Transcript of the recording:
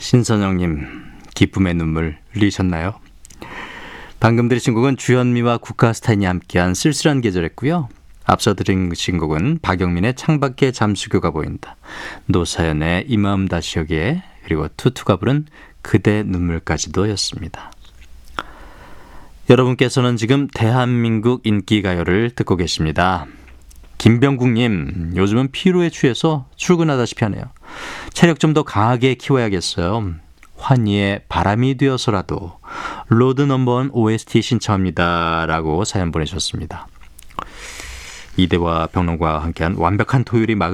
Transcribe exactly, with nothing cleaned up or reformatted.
신선영님, 기쁨의 눈물 흘리셨나요? 방금 들으신 곡은 주현미와 국가스타인이 함께한 쓸쓸한 계절했고요. 앞서 들으신 곡은 박영민의 창밖에 잠수교가 보인다, 노사연의 이 마음 다시 여기에, 그리고 투투가 부른 그대 눈물까지도 였습니다. 여러분께서는 지금 대한민국 인기가요를 듣고 계십니다. 김병국님, 요즘은 피로에 취해서 출근하다시피 하네요. 체력 좀 더 강하게 키워야겠어요. 환희의 바람이 되어서라도 로드 넘버원 오에스티 신청합니다 라고 사연 보내셨습니다. 이대화 평론가와 함께한 완벽한 토요일이 막